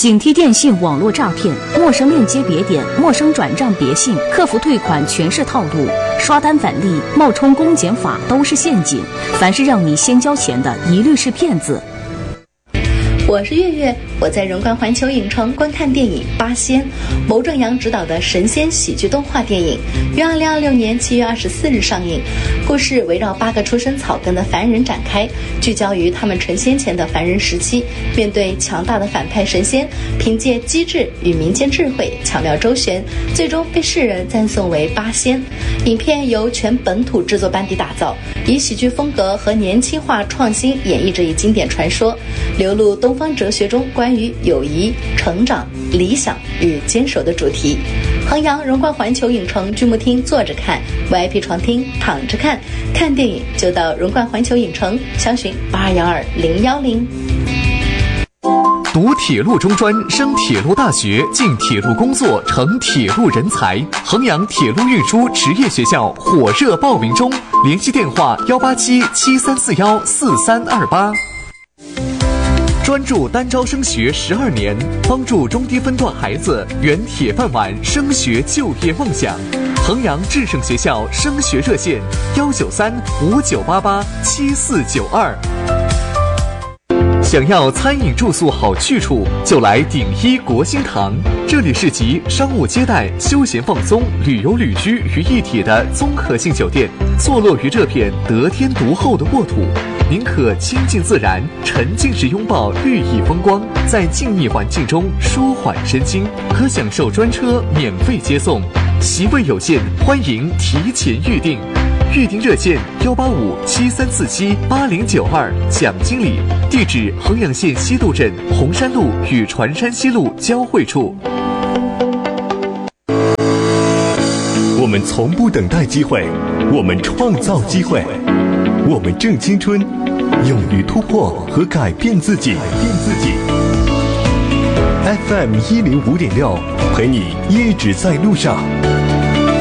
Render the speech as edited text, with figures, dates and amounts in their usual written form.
警惕电信网络诈骗，陌生链接别点，陌生转账别信，客服退款全是套路，刷单返利、冒充公检法都是陷阱。凡是让你先交钱的，一律是骗子。 我是月月，我在荣冠环球影城观看电影《八仙》，牟正阳执导的神仙喜剧动画电影，于2026年7月24日上映。故事围绕8个出身草根的凡人展开，聚焦于他们成仙前的凡人时期，面对强大的反派神仙，凭借机智与民间智慧巧妙周旋，最终被世人赞颂为八仙。影片由全本土制作班底打造，以喜剧风格和年轻化创新演绎这一经典传说，流露东方哲学中关于友谊、成长、理想与坚守的主题。衡阳荣冠环球影城剧目厅坐着看， VIP 床厅躺着看。看电影就到荣冠环球影城，详询8212-010。 读铁路中专，升铁路大学，进铁路工作，成铁路人才。衡阳铁路运输职业学校火热报名中，联系电话18773414328。专注单招升学12年，帮助中低分段孩子圆铁饭碗升学就业梦想。衡阳智胜学校升学热线19359887492。想要餐饮住宿好去处，就来鼎一国兴堂。这里是集商务接待、休闲放松、旅游旅居于一体的综合性酒店，坐落于这片得天独厚的沃土。您可亲近自然，沉浸式拥抱绿意风光，在静谧环境中舒缓身心，可享受专车免费接送。席位有限，欢迎提前预订。预订热线18573478092，蒋经理。地址衡阳县西渡镇红山路与船山西路交汇处。 我们从不等待机会，我们创造机会，我们正青春，勇于突破和改变自己。FM 105.6，陪你一直在路上。